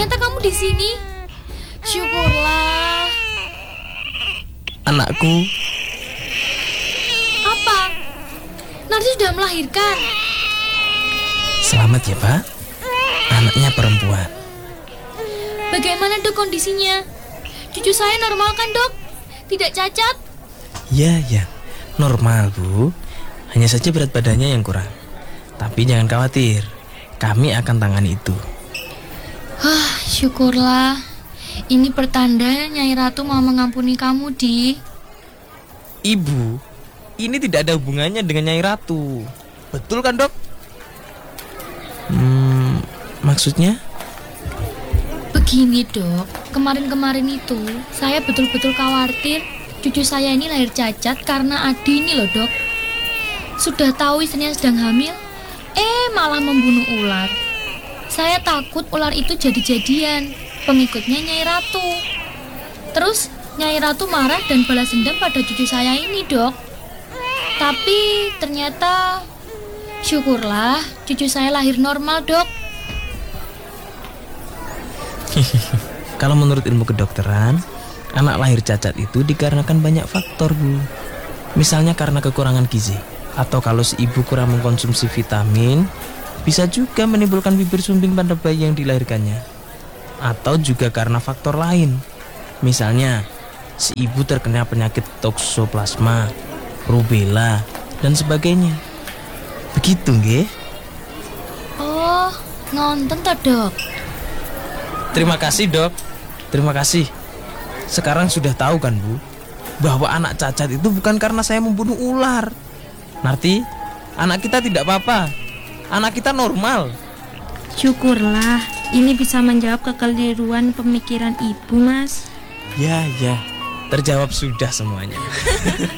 ternyata kamu di sini. Syukurlah. Anakku. Apa? Narsi sudah melahirkan. Selamat ya, Pak. Anaknya perempuan. Bagaimana, Dok, kondisinya? Cucu saya normal kan, Dok? Tidak cacat? Ya, normal, Bu. Hanya saja berat badannya yang kurang. Tapi jangan khawatir, kami akan tangani itu. Syukurlah. Ini pertanda Nyai Ratu mau mengampuni kamu, Di. Ibu, ini tidak ada hubungannya dengan Nyai Ratu. Betul kan, Dok? Maksudnya? Begini, Dok. Kemarin-kemarin itu saya betul-betul khawatir cucu saya ini lahir cacat karena Adi ini loh, Dok. Sudah tahu istrinya sedang hamil, malah membunuh ular. Saya takut ular itu jadi-jadian pengikutnya Nyai Ratu. Terus Nyai Ratu marah dan balas dendam pada cucu saya ini, Dok. Tapi ternyata syukurlah cucu saya lahir normal, Dok. Kalau menurut ilmu kedokteran, anak lahir cacat itu dikarenakan banyak faktor, Bu. Misalnya karena kekurangan gizi, atau kalau si ibu kurang mengkonsumsi vitamin, bisa juga menimbulkan bibir sumbing pada bayi yang dilahirkannya. Atau juga karena faktor lain. Misalnya, si ibu terkena penyakit toksoplasma, rubella, dan sebagainya. Begitu, nggih? Oh, ngonten toh, Dok. Terima kasih, Dok. Terima kasih. Sekarang sudah tahu kan, Bu, bahwa anak cacat itu bukan karena saya membunuh ular. Narti, anak kita tidak apa-apa. Anak kita normal. Syukurlah, ini bisa menjawab kekeliruan pemikiran ibu, Mas. Ya, terjawab sudah semuanya.